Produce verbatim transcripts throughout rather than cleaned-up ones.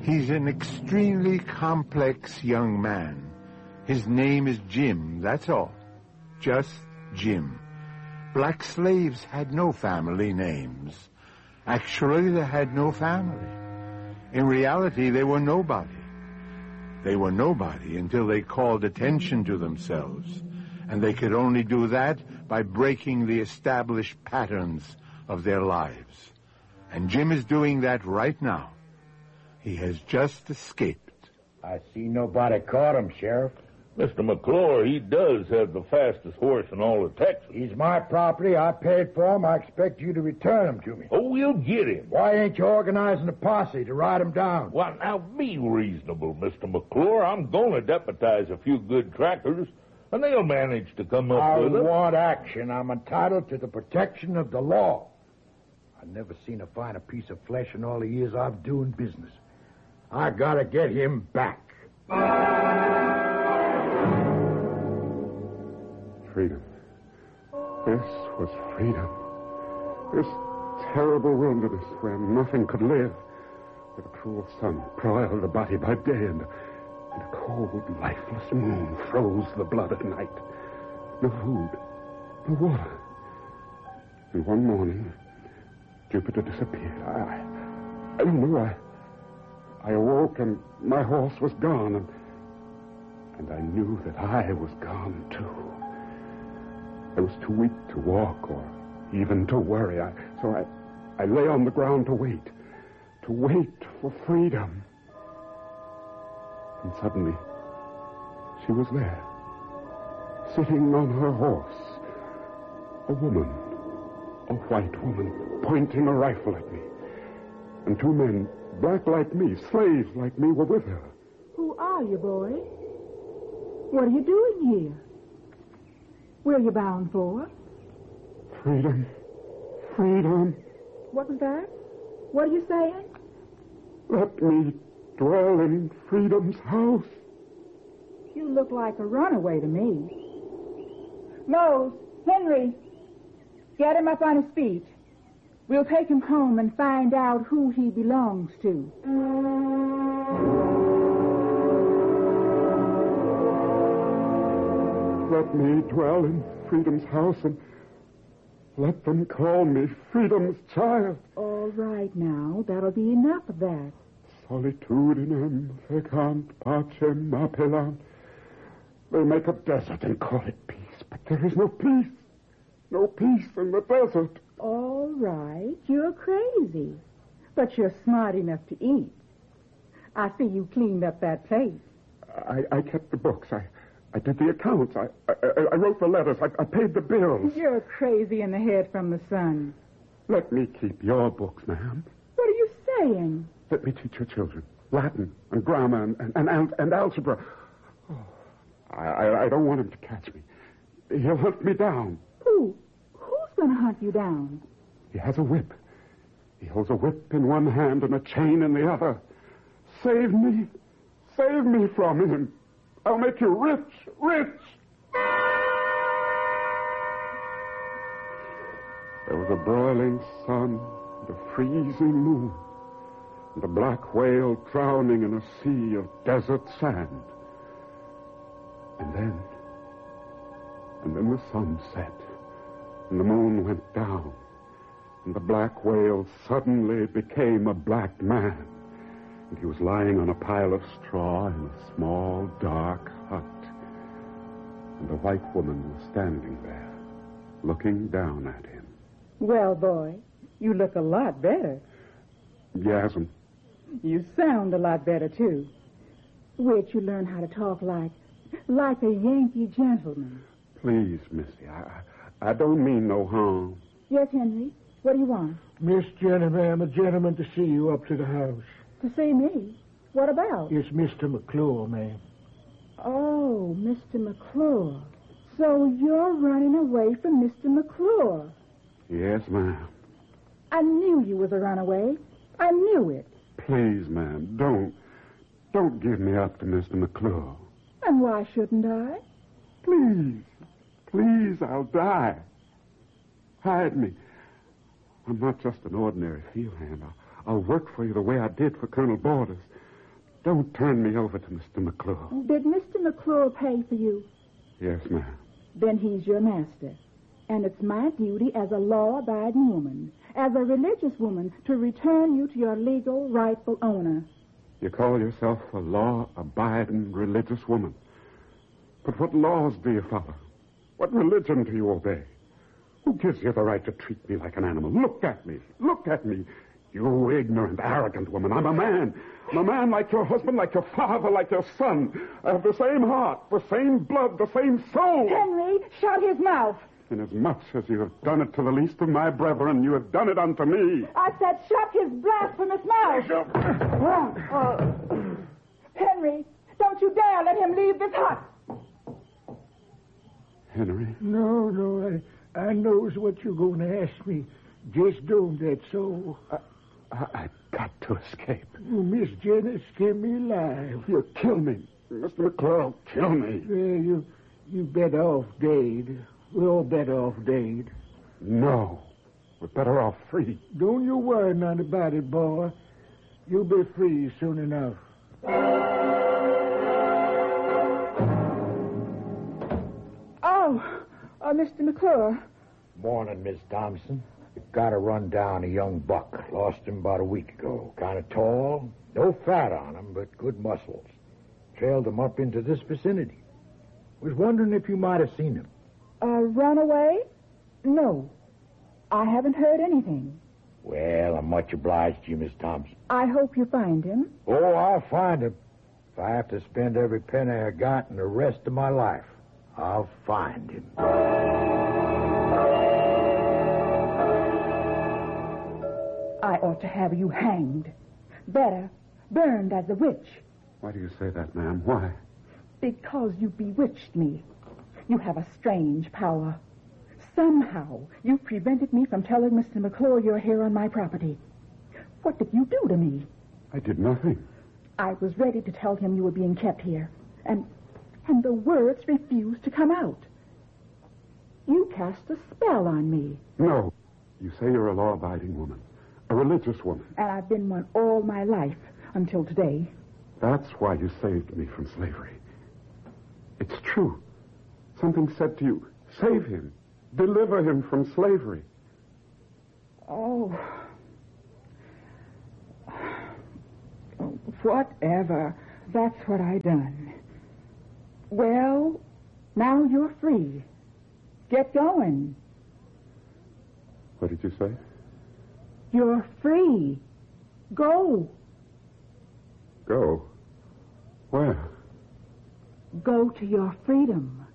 He's an extremely complex young man. His name is Jim, that's all. Just Jim. Black slaves had no family names. Actually, they had no family. In reality, they were nobody. They were nobody until they called attention to themselves. And they could only do that by breaking the established patterns of their lives. And Jim is doing that right now. He has just escaped. I see nobody caught him, Sheriff. Mister McClure, he does have the fastest horse in all of Texas. He's my property. I paid for him. I expect you to return him to me. Oh, we'll get him. Why ain't you organizing a posse to ride him down? Well, now, be reasonable, Mister McClure. I'm going to deputize a few good trackers, and they'll manage to come up I with it. I want action. I'm entitled to the protection of the law. I've never seen a finer piece of flesh in all the years I've doing business. I gotta get him back. Freedom. This was freedom. This terrible wilderness where nothing could live, where the cruel sun broiled the body by day and, and a cold, lifeless moon froze the blood at night. No food, no water. And one morning, Jupiter disappeared. I, I don't know why. I awoke and my horse was gone, and, and I knew that I was gone too. I was too weak to walk or even to worry. I, so I, I lay on the ground to wait, to wait for freedom. And suddenly, she was there, sitting on her horse, a woman, a white woman, pointing a rifle at me. And two men, black like me, slaves like me, were with her. Who are you, boy? What are you doing here? Where are you bound for? Freedom. Freedom. What was that? What are you saying? Let me dwell in freedom's house. You look like a runaway to me. Mose, Henry, get him up on his feet. We'll take him home and find out who he belongs to. Let me dwell in freedom's house and let them call me freedom's child. All right now, that'll be enough of that. Solitudinem fecant pacem appellant. They make a desert and call it peace, but there is no peace. No peace in the desert. All right, you're crazy, but you're smart enough to eat. I see you cleaned up that place. I, I kept the books. I, I did the accounts. I, I, I wrote the letters. I, I paid the bills. You're crazy in the head from the sun. Let me keep your books, ma'am. What are you saying? Let me teach your children Latin and grammar and, and, and, and algebra. Oh, I, I, I don't want him to catch me. He'll hunt me down. Who? Who's going to hunt you down? He has a whip. He holds a whip in one hand and a chain in the other. Save me. Save me from him. I'll make you rich, rich. There was a broiling sun and a freezing moon and a black whale drowning in a sea of desert sand. And then, and then the sun set and the moon went down and the black whale suddenly became a black man. And he was lying on a pile of straw in a small, dark hut. And the white woman was standing there, looking down at him. Well, boy, you look a lot better. Yas'm. You sound a lot better, too. Where'd you learn how to talk like, like a Yankee gentleman? Please, Missy, I, I don't mean no harm. Yes, Henry. What do you want? Miss Jenny, ma'am, a gentleman to see you up to the house. To see me? What about? It's Mister McClure, ma'am. Oh, Mister McClure. So you're running away from Mister McClure. Yes, ma'am. I knew you was a runaway. I knew it. Please, ma'am, don't. Don't give me up to Mister McClure. And why shouldn't I? Please. Please, I'll die. Hide me. I'm not just an ordinary field hand. I'll, I'll work for you the way I did for Colonel Borders. Don't turn me over to Mister McClure. Did Mister McClure pay for you? Yes, ma'am. Then he's your master. And it's my duty as a law-abiding woman, as a religious woman, to return you to your legal, rightful owner. You call yourself a law-abiding religious woman. But what laws do you follow? What religion do you obey? Who gives you the right to treat me like an animal? Look at me. Look at me. You ignorant, arrogant woman. I'm a man. I'm a man like your husband, like your father, like your son. I have the same heart, the same blood, the same soul. Henry, shut his mouth. Inasmuch as you have done it to the least of my brethren, you have done it unto me. I said shut his blasphemous mouth. uh, Henry, don't you dare let him leave this hut. Henry? No, no, I, I knows what you're going to ask me. Just don't, that's all. I, I, I've got to escape. You, Miss Jenny, skin me alive. You'll kill me. Mister McClure, kill me. Well, you, you better off dead. We're all better off dead. No. We're better off free. Don't you worry none about it, boy. You'll be free soon enough. Oh, uh, Mister McClure. Morning, Miss Thompson. Got to run down a young buck. Lost him about a week ago. Kind of tall. No fat on him, but good muscles. Trailed him up into this vicinity. Was wondering if you might have seen him. Uh, run away? No. I haven't heard anything. Well, I'm much obliged to you, Miss Thompson. I hope you find him. Oh, I'll find him. If I have to spend every penny I got in the rest of my life, I'll find him. I ought to have you hanged. Better, burned as a witch. Why do you say that, ma'am? Why? Because you bewitched me. You have a strange power. Somehow, you prevented me from telling Mister McClure you're here on my property. What did you do to me? I did nothing. I was ready to tell him you were being kept here, and and the words refused to come out. You cast a spell on me. No. You say you're a law-abiding woman, a religious woman. And I've been one all my life until today. That's why you saved me from slavery. It's true. Something said to you, save him, deliver him from slavery. Oh. Whatever. That's what I done. Well, now you're free. Get going. What did you say? You're free. Go. Go? Where? Go to your freedom.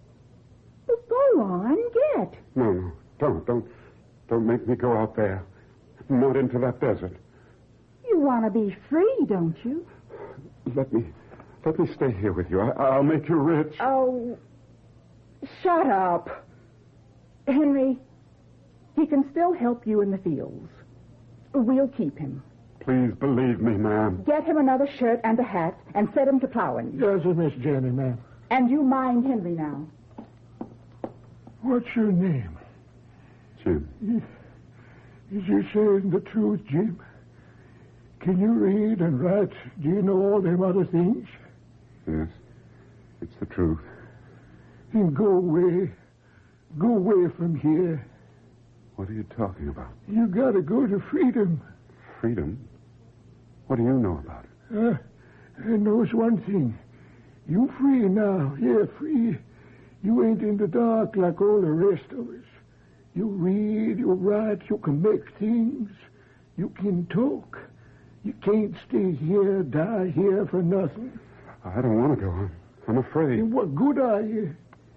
Go on, get. No, no, don't, don't, don't make me go out there. Not into that desert. You want to be free, don't you? Let me, let me stay here with you. I, I'll make you rich. Oh, shut up. Henry, he can still help you in the fields. We'll keep him. Please believe me, ma'am. Get him another shirt and a hat and set him to plowing. Yes, Miss Jenny, ma'am. And you mind Henry now. What's your name? Jim. Is you saying the truth, Jim? Can you read and write? Do you know all them other things? Yes, it's the truth. Then go away. Go away from here. What are you talking about? You gotta go to freedom. Freedom? What do you know about it? Uh, I knows one thing. You free now. Yeah, free. You ain't in the dark like all the rest of us. You read, you write, you can make things. You can talk. You can't stay here, die here for nothing. I don't want to go. I'm, I'm afraid. And what good are you?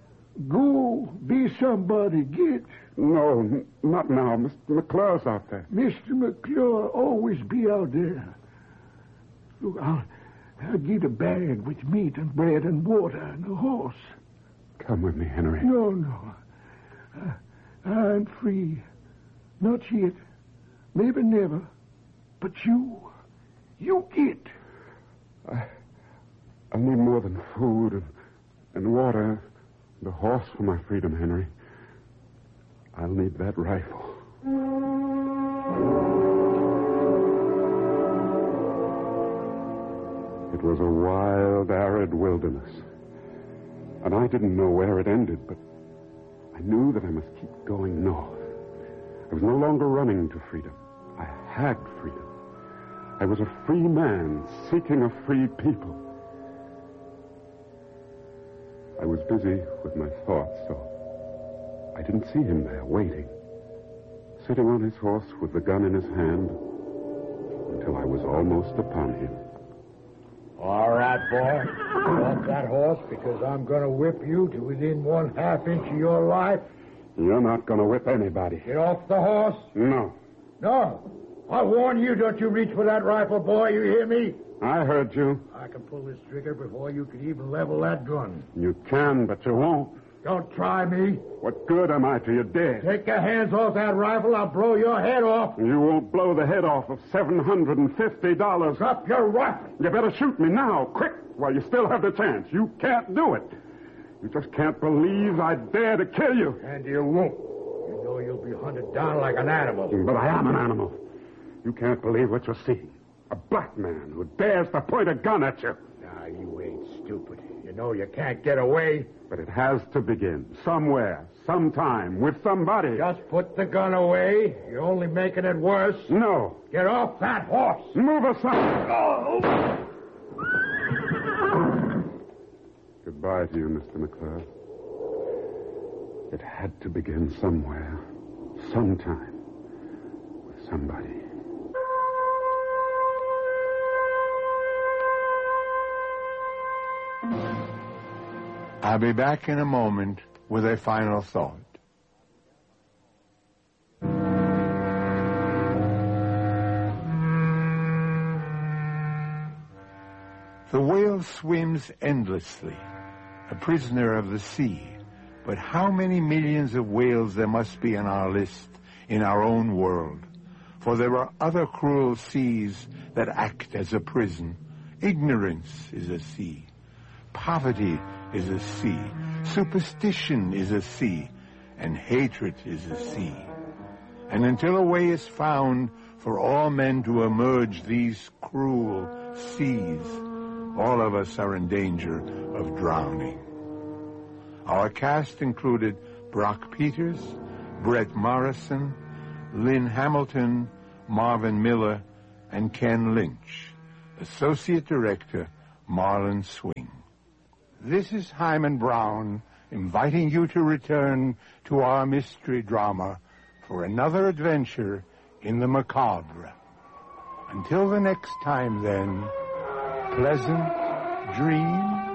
Go be somebody. Get. No, n- not now. Mister McClure's out there. Mister McClure always be out there. Look, I'll, I'll get a bag with meat and bread and water and a horse. Come with me, Henry. No, no. I, I'm free. Not yet. Maybe never. But you, you get. I, I need more than food and, and water and a horse for my freedom, Henry. I'll need that rifle. was a wild, arid wilderness. And I didn't know where it ended, but I knew that I must keep going north. I was no longer running to freedom. I had freedom. I was a free man seeking a free people. I was busy with my thoughts, so I didn't see him there waiting, sitting on his horse with the gun in his hand until I was almost upon him. All right, boy. Get off that horse because I'm going to whip you to within one half inch of your life. You're not going to whip anybody. Get off the horse. No. No. I warn you, don't you reach for that rifle, boy. You hear me? I heard you. I can pull this trigger before you can even level that gun. You can, but you won't. Don't try me. What good am I to you dead? Take your hands off that rifle. I'll blow your head off. You won't blow the head off of seven hundred fifty dollars. Drop your rifle. You better shoot me now, quick, while you still have the chance. You can't do it. You just can't believe I dare to kill you. And you won't. You know you'll be hunted down like an animal. But I am an animal. You can't believe what you're seeing. A black man who dares to point a gun at you. Now, you ain't stupid. You know you can't get away. But it has to begin. Somewhere, sometime, with somebody. Just put the gun away. You're only making it worse. No. Get off that horse. Move aside. Oh. Goodbye to you, Mister McClure. It had to begin somewhere, sometime, with somebody. I'll be back in a moment with a final thought. The whale swims endlessly, a prisoner of the sea. But how many millions of whales there must be on our list in our own world? For there are other cruel seas that act as a prison. Ignorance is a sea. Poverty is a sea. Superstition is a sea. And hatred is a sea. And until a way is found for all men to emerge these cruel seas, all of us are in danger of drowning. Our cast included Brock Peters, Brett Morrison, Lynn Hamilton, Marvin Miller, and Ken Lynch. Associate Director, Marlon Swing. This is Hyman Brown, inviting you to return to our mystery drama for another adventure in the macabre. Until the next time, then, pleasant dreams.